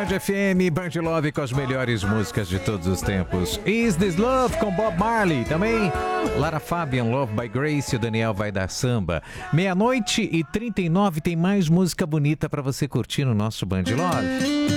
Band FM, Band Love com as melhores músicas de todos os tempos. Is This Love com Bob Marley. Também Lara Fabian, Love by Grace. O Daniel vai dar samba. 00:39 tem mais música bonita pra você curtir no nosso Band Love.